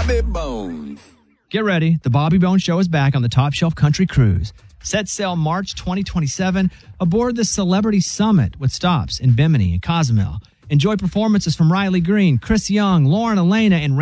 Bobby Bones. Get ready. The Bobby Bones Show is back on the Top Shelf Country Cruise. Set sail March 2027 aboard the Celebrity Summit with stops in Bimini and Cozumel. Enjoy performances from Riley Green, Chris Young, Lauren Elena, and